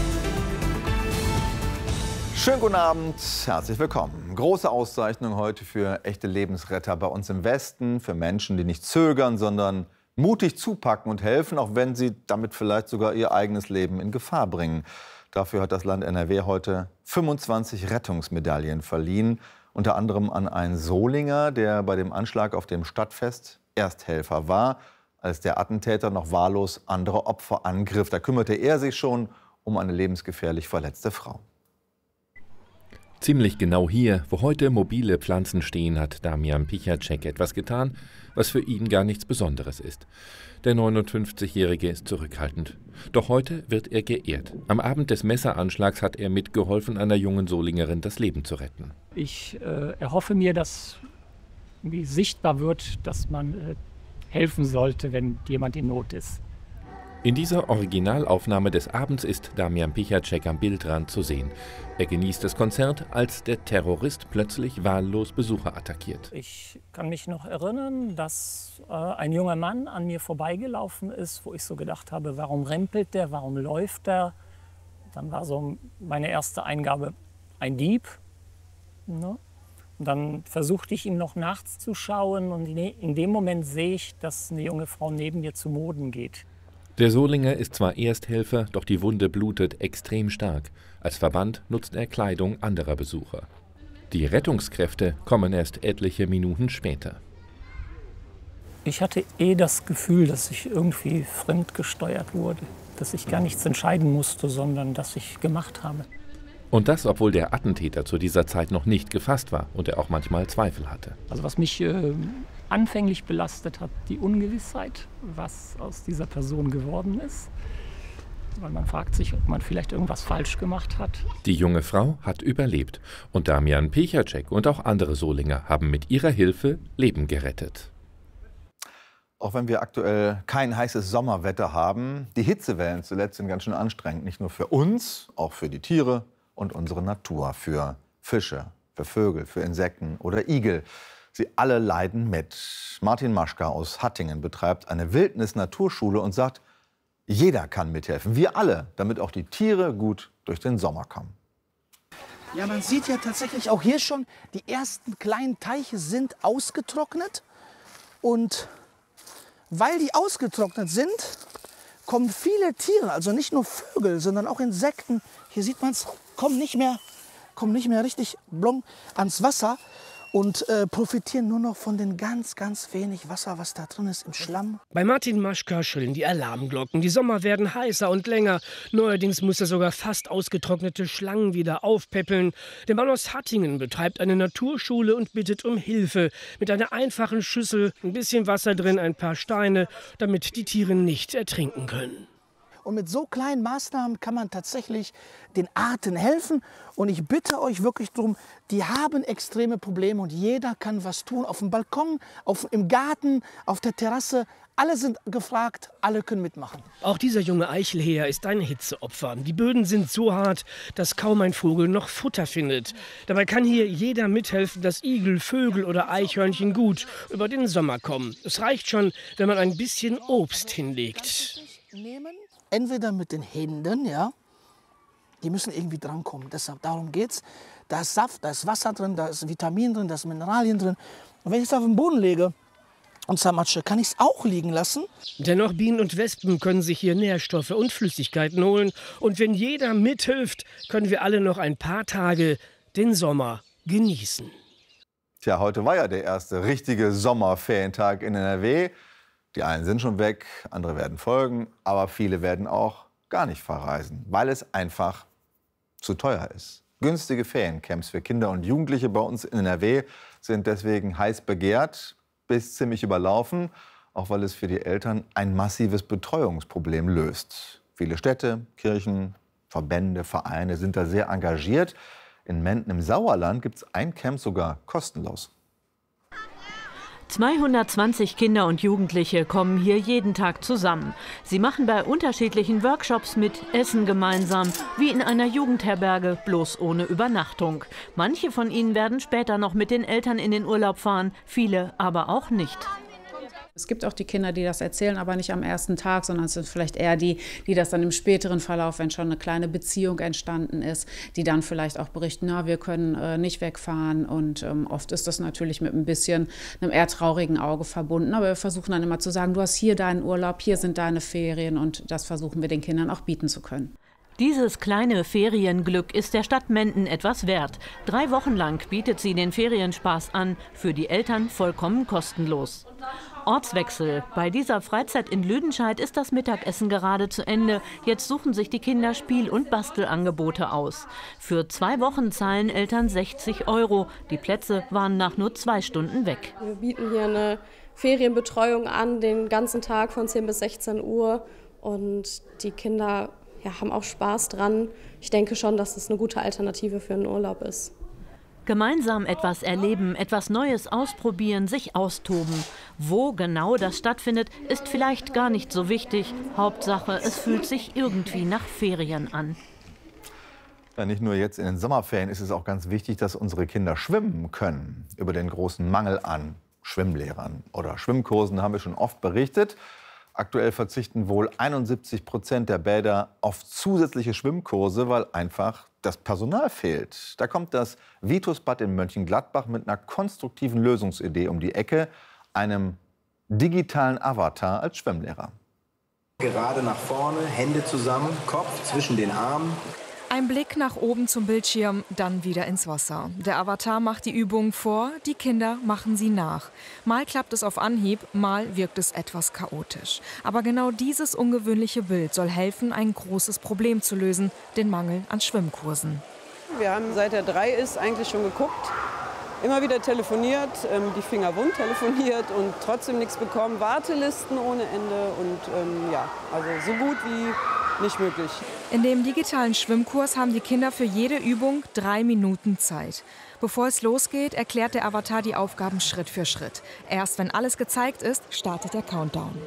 Schönen guten Abend, herzlich willkommen. Große Auszeichnung heute für echte Lebensretter bei uns im Westen, für Menschen, die nicht zögern, sondern mutig zupacken und helfen, auch wenn sie damit vielleicht sogar ihr eigenes Leben in Gefahr bringen. Dafür hat das Land N R W heute fünfundzwanzig Rettungsmedaillen verliehen, unter anderem an einen Solinger, der bei dem Anschlag auf dem Stadtfest Ersthelfer war, als der Attentäter noch wahllos andere Opfer angriff. Da kümmerte er sich schon um eine lebensgefährlich verletzte Frau. Ziemlich genau hier, wo heute mobile Pflanzen stehen, hat Damian Pichacek etwas getan, was für ihn gar nichts Besonderes ist. Der neunundfünfzigjährige ist zurückhaltend. Doch heute wird er geehrt. Am Abend des Messeranschlags hat er mitgeholfen, einer jungen Solingerin das Leben zu retten. Ich äh, erhoffe mir, dass irgendwie sichtbar wird, dass man äh, helfen sollte, wenn jemand in Not ist. In dieser Originalaufnahme des Abends ist Damian Pichacek am Bildrand zu sehen. Er genießt das Konzert, als der Terrorist plötzlich wahllos Besucher attackiert. Ich kann mich noch erinnern, dass äh, ein junger Mann an mir vorbeigelaufen ist, wo ich so gedacht habe, warum rempelt der, warum läuft der? Dann war so meine erste Eingabe, ein Dieb. Ne? Und dann versuchte ich ihm noch nachts zu schauen und in dem Moment sehe ich, dass eine junge Frau neben mir zu Boden geht. Der Solinger ist zwar Ersthelfer, doch die Wunde blutet extrem stark. Als Verband nutzt er Kleidung anderer Besucher. Die Rettungskräfte kommen erst etliche Minuten später. Ich hatte eh das Gefühl, dass ich irgendwie fremdgesteuert wurde. Dass ich gar nichts entscheiden musste, sondern dass ich gemacht habe. Und das, obwohl der Attentäter zu dieser Zeit noch nicht gefasst war und er auch manchmal Zweifel hatte. Also was mich äh, anfänglich belastet hat, die Ungewissheit, was aus dieser Person geworden ist. Weil man fragt sich, ob man vielleicht irgendwas falsch gemacht hat. Die junge Frau hat überlebt und Damian Pichacek und auch andere Solinger haben mit ihrer Hilfe Leben gerettet. Auch wenn wir aktuell kein heißes Sommerwetter haben, die Hitzewellen zuletzt sind ganz schön anstrengend. Nicht nur für uns, auch für die Tiere und unsere Natur, für Fische, für Vögel, für Insekten oder Igel. Sie alle leiden mit. Martin Maschka aus Hattingen betreibt eine Wildnis-Naturschule und sagt, jeder kann mithelfen, wir alle, damit auch die Tiere gut durch den Sommer kommen. Ja, man sieht ja tatsächlich auch hier schon, die ersten kleinen Teiche sind ausgetrocknet. Und weil die ausgetrocknet sind, kommen viele Tiere, also nicht nur Vögel, sondern auch Insekten, hier sieht man es, kommen nicht mehr, kommen nicht mehr richtig blong ans Wasser und äh, profitieren nur noch von den ganz, ganz wenig Wasser, was da drin ist im Schlamm. Bei Martin Maschka schrillen die Alarmglocken. Die Sommer werden heißer und länger. Neuerdings muss er sogar fast ausgetrocknete Schlangen wieder aufpäppeln. Der Mann aus Hattingen betreibt eine Naturschule und bittet um Hilfe. Mit einer einfachen Schüssel, ein bisschen Wasser drin, ein paar Steine, damit die Tiere nicht ertrinken können. Und mit so kleinen Maßnahmen kann man tatsächlich den Arten helfen. Und ich bitte euch wirklich darum, die haben extreme Probleme und jeder kann was tun. Auf dem Balkon, auf, im Garten, auf der Terrasse. Alle sind gefragt, alle können mitmachen. Auch dieser junge Eichelheer ist ein Hitzeopfer. Die Böden sind so hart, dass kaum ein Vogel noch Futter findet. Dabei kann hier jeder mithelfen, dass Igel, Vögel oder Eichhörnchen gut über den Sommer kommen. Es reicht schon, wenn man ein bisschen Obst hinlegt. Entweder mit den Händen, ja, die müssen irgendwie drankommen. Deshalb, darum geht's. Da ist Saft, da ist Wasser drin, da ist Vitamin drin, da ist Mineralien drin. Und wenn ich es auf den Boden lege und zermatsche, kann ich es auch liegen lassen. Dennoch Bienen und Wespen können sich hier Nährstoffe und Flüssigkeiten holen. Und wenn jeder mithilft, können wir alle noch ein paar Tage den Sommer genießen. Tja, heute war ja der erste richtige Sommerferientag in N R W. Die einen sind schon weg, andere werden folgen, aber viele werden auch gar nicht verreisen, weil es einfach zu teuer ist. Günstige Feriencamps für Kinder und Jugendliche bei uns in N R W sind deswegen heiß begehrt, bis ziemlich überlaufen, auch weil es für die Eltern ein massives Betreuungsproblem löst. Viele Städte, Kirchen, Verbände, Vereine sind da sehr engagiert. In Menden im Sauerland gibt es ein Camp sogar kostenlos. zweihundertzwanzig Kinder und Jugendliche kommen hier jeden Tag zusammen. Sie machen bei unterschiedlichen Workshops mit, essen gemeinsam, wie in einer Jugendherberge, bloß ohne Übernachtung. Manche von ihnen werden später noch mit den Eltern in den Urlaub fahren, viele aber auch nicht. Es gibt auch die Kinder, die das erzählen, aber nicht am ersten Tag, sondern es sind vielleicht eher die, die das dann im späteren Verlauf, wenn schon eine kleine Beziehung entstanden ist, die dann vielleicht auch berichten, na, wir können äh, nicht wegfahren. Und ähm, oft ist das natürlich mit ein bisschen einem eher traurigen Auge verbunden. Aber wir versuchen dann immer zu sagen, du hast hier deinen Urlaub, hier sind deine Ferien und das versuchen wir den Kindern auch bieten zu können. Dieses kleine Ferienglück ist der Stadt Menden etwas wert. Drei Wochen lang bietet sie den Ferienspaß an, für die Eltern vollkommen kostenlos. Ortswechsel. Bei dieser Freizeit in Lüdenscheid ist das Mittagessen gerade zu Ende. Jetzt suchen sich die Kinder Spiel- und Bastelangebote aus. Für zwei Wochen zahlen Eltern sechzig Euro. Die Plätze waren nach nur zwei Stunden weg. Wir bieten hier eine Ferienbetreuung an, den ganzen Tag von zehn bis sechzehn Uhr. Und die Kinder ja, haben auch Spaß dran. Ich denke schon, dass es eine gute Alternative für einen Urlaub ist. Gemeinsam etwas erleben, etwas Neues ausprobieren, sich austoben. Wo genau das stattfindet, ist vielleicht gar nicht so wichtig. Hauptsache, es fühlt sich irgendwie nach Ferien an. Ja, nicht nur jetzt in den Sommerferien ist es auch ganz wichtig, dass unsere Kinder schwimmen können. Über den großen Mangel an Schwimmlehrern oder Schwimmkursen haben wir schon oft berichtet. Aktuell verzichten wohl einundsiebzig Prozent der Bäder auf zusätzliche Schwimmkurse, weil einfach das Personal fehlt. Da kommt das Vitusbad in Mönchengladbach mit einer konstruktiven Lösungsidee um die Ecke, einem digitalen Avatar als Schwimmlehrer. Gerade nach vorne, Hände zusammen, Kopf zwischen den Armen. Ein Blick nach oben zum Bildschirm, dann wieder ins Wasser. Der Avatar macht die Übungen vor, die Kinder machen sie nach. Mal klappt es auf Anhieb, mal wirkt es etwas chaotisch. Aber genau dieses ungewöhnliche Bild soll helfen, ein großes Problem zu lösen, den Mangel an Schwimmkursen. Wir haben, seit er drei ist, eigentlich schon geguckt. Immer wieder telefoniert, ähm, die Finger wund telefoniert und trotzdem nichts bekommen. Wartelisten ohne Ende und ähm, ja, also so gut wie nicht möglich. In dem digitalen Schwimmkurs haben die Kinder für jede Übung drei Minuten Zeit. Bevor es losgeht, erklärt der Avatar die Aufgaben Schritt für Schritt. Erst wenn alles gezeigt ist, startet der Countdown.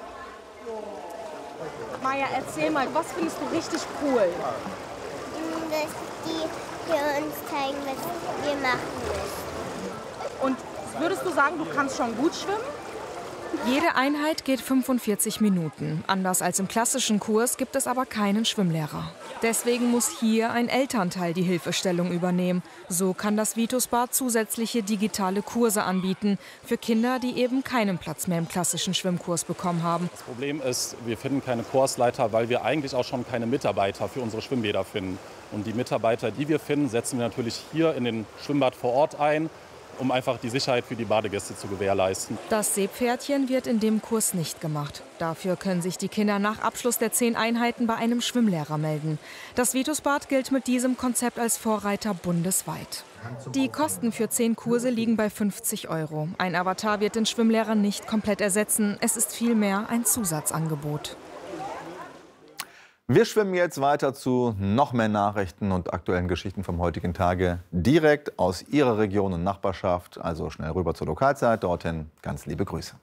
Maja, erzähl mal, was findest du richtig cool? Dass die für uns zeigen, was wir machen müssen. Und würdest du sagen, du kannst schon gut schwimmen? Jede Einheit geht fünfundvierzig Minuten. Anders als im klassischen Kurs gibt es aber keinen Schwimmlehrer. Deswegen muss hier ein Elternteil die Hilfestellung übernehmen. So kann das Vitusbad zusätzliche digitale Kurse anbieten für Kinder, die eben keinen Platz mehr im klassischen Schwimmkurs bekommen haben. Das Problem ist, wir finden keine Kursleiter, weil wir eigentlich auch schon keine Mitarbeiter für unsere Schwimmbäder finden. Und die Mitarbeiter, die wir finden, setzen wir natürlich hier in den Schwimmbad vor Ort ein, um einfach die Sicherheit für die Badegäste zu gewährleisten. Das Seepferdchen wird in dem Kurs nicht gemacht. Dafür können sich die Kinder nach Abschluss der zehn Einheiten bei einem Schwimmlehrer melden. Das Vitusbad gilt mit diesem Konzept als Vorreiter bundesweit. Die Kosten für zehn Kurse liegen bei fünfzig Euro. Ein Avatar wird den Schwimmlehrer nicht komplett ersetzen. Es ist vielmehr ein Zusatzangebot. Wir schwimmen jetzt weiter zu noch mehr Nachrichten und aktuellen Geschichten vom heutigen Tage direkt aus Ihrer Region und Nachbarschaft. Also schnell rüber zur Lokalzeit. Dorthin ganz liebe Grüße.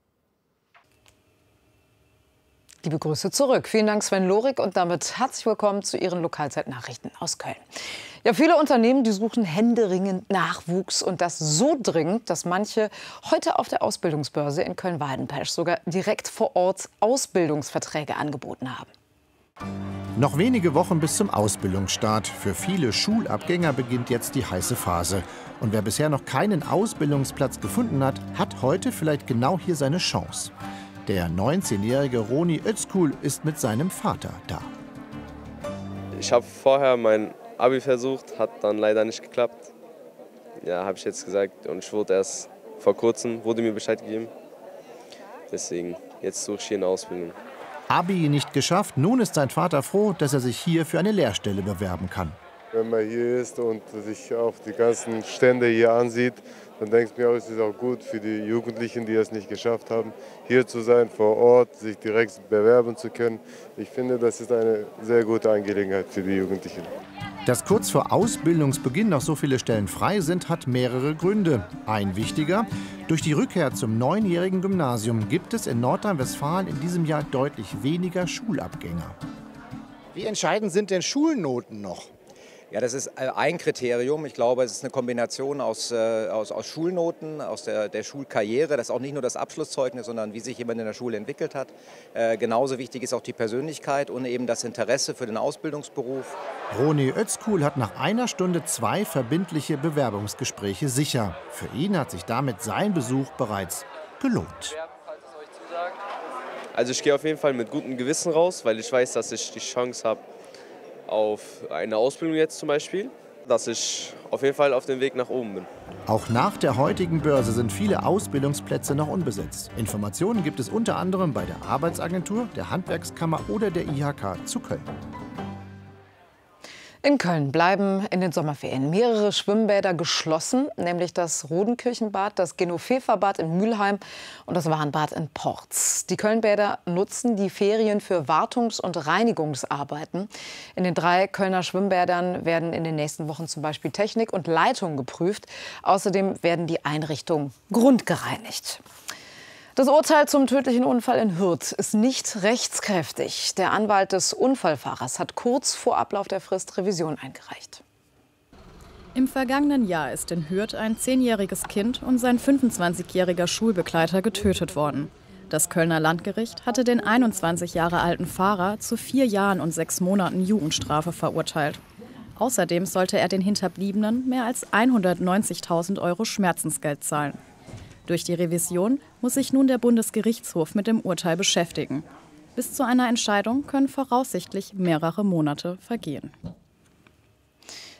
Liebe Grüße zurück. Vielen Dank, Sven Lorik. Und damit herzlich willkommen zu Ihren Lokalzeit-Nachrichten aus Köln. Ja, viele Unternehmen, die suchen händeringend Nachwuchs. Und das so dringend, dass manche heute auf der Ausbildungsbörse in Köln-Waldenpesch sogar direkt vor Ort Ausbildungsverträge angeboten haben. Noch wenige Wochen bis zum Ausbildungsstart. Für viele Schulabgänger beginnt jetzt die heiße Phase. Und wer bisher noch keinen Ausbildungsplatz gefunden hat, hat heute vielleicht genau hier seine Chance. Der neunzehnjährige Roni Özkul ist mit seinem Vater da. Ich habe vorher mein Abi versucht, hat dann leider nicht geklappt. Ja, habe ich jetzt gesagt und ich wurde erst vor kurzem, wurde mir Bescheid gegeben. Deswegen, jetzt suche ich hier eine Ausbildung. Abi nicht geschafft, nun ist sein Vater froh, dass er sich hier für eine Lehrstelle bewerben kann. Wenn man hier ist und sich auch die ganzen Stände hier ansieht, dann denke ich mir, es ist auch gut für die Jugendlichen, die es nicht geschafft haben, hier zu sein, vor Ort, sich direkt bewerben zu können. Ich finde, das ist eine sehr gute Angelegenheit für die Jugendlichen. Dass kurz vor Ausbildungsbeginn noch so viele Stellen frei sind, hat mehrere Gründe. Ein wichtiger: Durch die Rückkehr zum neunjährigen Gymnasium gibt es in Nordrhein-Westfalen in diesem Jahr deutlich weniger Schulabgänger. Wie entscheidend sind denn Schulnoten noch? Ja, das ist ein Kriterium. Ich glaube, es ist eine Kombination aus, äh, aus, aus Schulnoten, aus der, der Schulkarriere. Das ist auch nicht nur das Abschlusszeugnis, sondern wie sich jemand in der Schule entwickelt hat. Äh, genauso wichtig ist auch die Persönlichkeit und eben das Interesse für den Ausbildungsberuf. Roni Özkul hat nach einer Stunde zwei verbindliche Bewerbungsgespräche sicher. Für ihn hat sich damit sein Besuch bereits gelohnt. Also ich gehe auf jeden Fall mit gutem Gewissen raus, weil ich weiß, dass ich die Chance habe auf eine Ausbildung jetzt zum Beispiel, dass ich auf jeden Fall auf dem Weg nach oben bin. Auch nach der heutigen Börse sind viele Ausbildungsplätze noch unbesetzt. Informationen gibt es unter anderem bei der Arbeitsagentur, der Handwerkskammer oder der I H K zu Köln. In Köln bleiben in den Sommerferien mehrere Schwimmbäder geschlossen, nämlich das Rodenkirchenbad, das Genoveverbad in Mülheim und das Warnbad in Porz. Die Kölnbäder nutzen die Ferien für Wartungs- und Reinigungsarbeiten. In den drei Kölner Schwimmbädern werden in den nächsten Wochen zum Beispiel Technik und Leitung geprüft. Außerdem werden die Einrichtungen grundgereinigt. Das Urteil zum tödlichen Unfall in Hürth ist nicht rechtskräftig. Der Anwalt des Unfallfahrers hat kurz vor Ablauf der Frist Revision eingereicht. Im vergangenen Jahr ist in Hürth ein zehnjähriges Kind und sein fünfundzwanzigjähriger Schulbegleiter getötet worden. Das Kölner Landgericht hatte den einundzwanzig Jahre alten Fahrer zu vier Jahren und sechs Monaten Jugendstrafe verurteilt. Außerdem sollte er den Hinterbliebenen mehr als hundertneunzigtausend Euro Schmerzensgeld zahlen. Durch die Revision muss sich nun der Bundesgerichtshof mit dem Urteil beschäftigen. Bis zu einer Entscheidung können voraussichtlich mehrere Monate vergehen.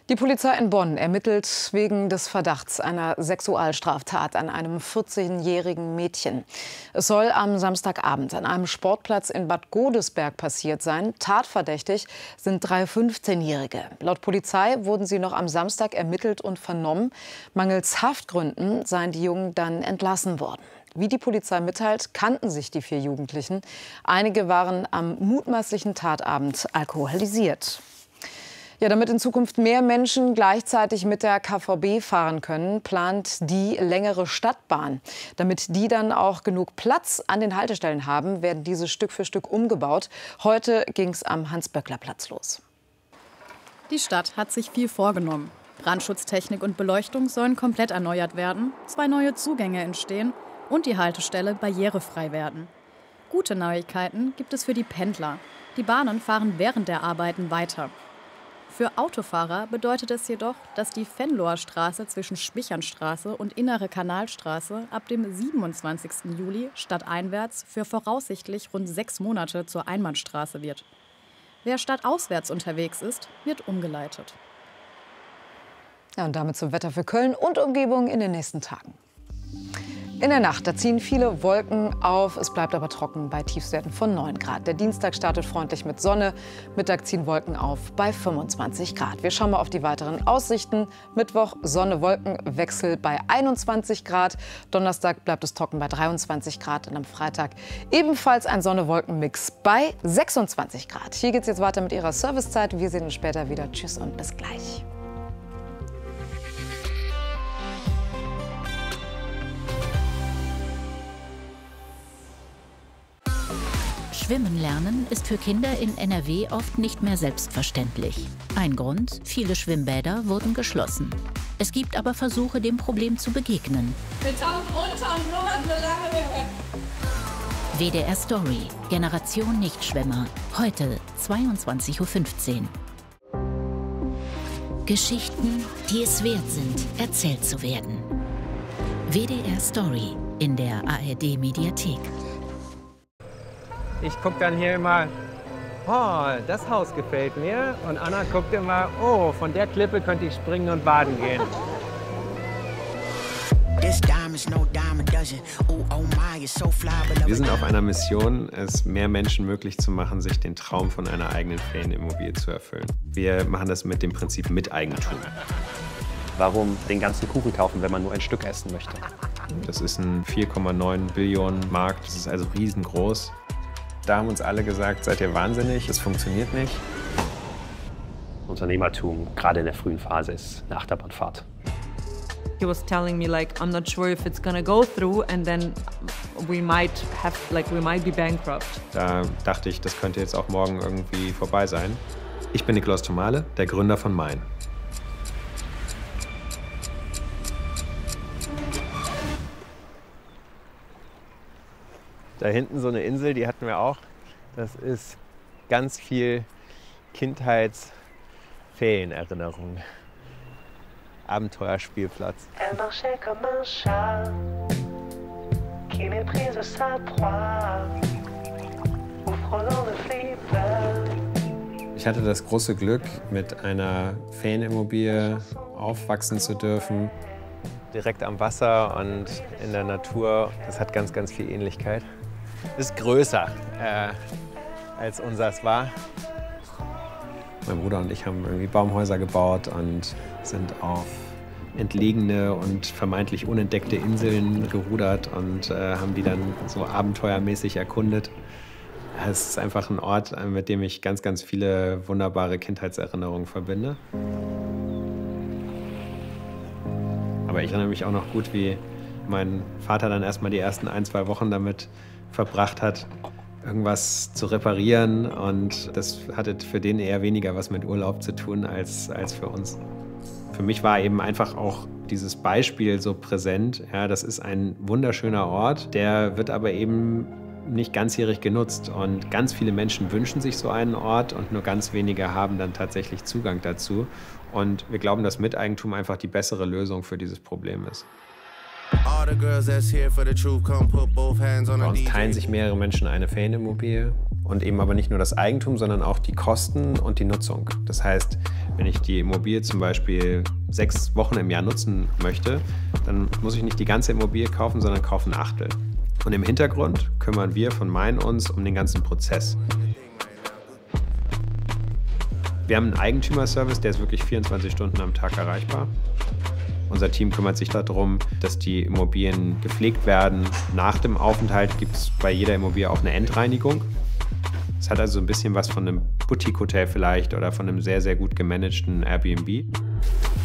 Die Polizei in Bonn ermittelt wegen des Verdachts einer Sexualstraftat an einem vierzehnjährigen Mädchen. Es soll am Samstagabend an einem Sportplatz in Bad Godesberg passiert sein. Tatverdächtig sind drei fünfzehnjährige. Laut Polizei wurden sie noch am Samstag ermittelt und vernommen. Mangels Haftgründen seien die Jungen dann entlassen worden. Wie die Polizei mitteilt, kannten sich die vier Jugendlichen. Einige waren am mutmaßlichen Tatabend alkoholisiert. Ja, damit in Zukunft mehr Menschen gleichzeitig mit der K V B fahren können, plant die längere Stadtbahn. Damit die dann auch genug Platz an den Haltestellen haben, werden diese Stück für Stück umgebaut. Heute ging es am Hans-Böckler-Platz los. Die Stadt hat sich viel vorgenommen. Brandschutztechnik und Beleuchtung sollen komplett erneuert werden, zwei neue Zugänge entstehen und die Haltestelle barrierefrei werden. Gute Neuigkeiten gibt es für die Pendler. Die Bahnen fahren während der Arbeiten weiter. Für Autofahrer bedeutet es jedoch, dass die Venloer Straße zwischen Schwichernstraße und Innere Kanalstraße ab dem siebenundzwanzigsten Juli stadteinwärts für voraussichtlich rund sechs Monate zur Einbahnstraße wird. Wer stadtauswärts unterwegs ist, wird umgeleitet. Ja, und damit zum Wetter für Köln und Umgebung in den nächsten Tagen. In der Nacht, da ziehen viele Wolken auf, es bleibt aber trocken bei Tiefstwerten von neun Grad. Der Dienstag startet freundlich mit Sonne, Mittag ziehen Wolken auf bei fünfundzwanzig Grad. Wir schauen mal auf die weiteren Aussichten. Mittwoch Sonne-Wolken-Wechsel bei einundzwanzig Grad, Donnerstag bleibt es trocken bei dreiundzwanzig Grad und am Freitag ebenfalls ein Sonne-Wolken-Mix bei sechsundzwanzig Grad. Hier geht es jetzt weiter mit Ihrer Servicezeit. Wir sehen uns später wieder. Tschüss und bis gleich. Schwimmen lernen ist für Kinder in N R W oft nicht mehr selbstverständlich. Ein Grund: viele Schwimmbäder wurden geschlossen. Es gibt aber Versuche, dem Problem zu begegnen. Wir tauchen runter und nur eine lange W D R Story, Generation Nichtschwimmer. Heute zweiundzwanzig Uhr fünfzehn. Geschichten, die es wert sind, erzählt zu werden. W D R Story in der A R D Mediathek. Ich gucke dann hier immer, oh, das Haus gefällt mir. Und Anna guckt immer, oh, von der Klippe könnte ich springen und baden gehen. Wir sind auf einer Mission, es mehr Menschen möglich zu machen, sich den Traum von einer eigenen Ferienimmobilie zu erfüllen. Wir machen das mit dem Prinzip Miteigentum. Warum den ganzen Kuchen kaufen, wenn man nur ein Stück essen möchte? Das ist ein vier Komma neun Billionen Markt, das ist also riesengroß. Da haben uns alle gesagt, seid ihr wahnsinnig, das funktioniert nicht. Unternehmertum, gerade in der frühen Phase, ist eine Achterbahnfahrt. He was telling me like, I'm not sure if it's gonna go through and then we might have, like, we might be bankrupt. Da dachte ich, das könnte jetzt auch morgen irgendwie vorbei sein. Ich bin Nikolaus Thomale, der Gründer von Main. Da hinten so eine Insel, die hatten wir auch. Das ist ganz viel Kindheitsferienerinnerung. Abenteuerspielplatz. Ich hatte das große Glück, mit einer Ferienimmobilie aufwachsen zu dürfen. Direkt am Wasser und in der Natur. Das hat ganz, ganz viel Ähnlichkeit. Ist größer äh, als unseres war. Mein Bruder und ich haben irgendwie Baumhäuser gebaut und sind auf entlegene und vermeintlich unentdeckte Inseln gerudert und äh, haben die dann so abenteuermäßig erkundet. Es ist einfach ein Ort, mit dem ich ganz, ganz viele wunderbare Kindheitserinnerungen verbinde. Aber ich erinnere mich auch noch gut, wie mein Vater dann erst mal die ersten ein, zwei Wochen damit verbracht hat, irgendwas zu reparieren. Und das hatte für den eher weniger was mit Urlaub zu tun als, als für uns. Für mich war eben einfach auch dieses Beispiel so präsent. Ja, das ist ein wunderschöner Ort, der wird aber eben nicht ganzjährig genutzt. Und ganz viele Menschen wünschen sich so einen Ort und nur ganz wenige haben dann tatsächlich Zugang dazu. Und wir glauben, dass Miteigentum einfach die bessere Lösung für dieses Problem ist. Bei uns teilen sich mehrere Menschen eine Ferienimmobilie und eben aber nicht nur das Eigentum, sondern auch die Kosten und die Nutzung. Das heißt, Wenn ich die Immobilie zum Beispiel sechs Wochen im Jahr nutzen möchte, dann muss ich nicht die ganze Immobilie kaufen, sondern kaufe ein Achtel. Und im Hintergrund kümmern wir von Main uns um den ganzen Prozess. Wir haben einen Eigentümerservice, der ist wirklich vierundzwanzig Stunden am Tag erreichbar. Unser Team kümmert sich darum, dass die Immobilien gepflegt werden. Nach dem Aufenthalt gibt es bei jeder Immobilie auch eine Endreinigung. Es hat also ein bisschen was von einem Boutique-Hotel vielleicht oder von einem sehr, sehr gut gemanagten Airbnb.